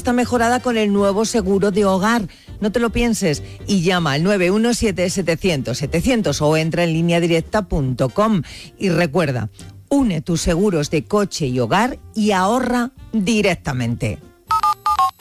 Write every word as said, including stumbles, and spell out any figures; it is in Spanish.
está mejorada con el nuevo seguro de hogar. No te lo pienses y llama al nueve uno siete, setecientos, setecientos o entra en línea directa punto com. Y recuerda, une tus seguros de coche y hogar y ahorra directamente.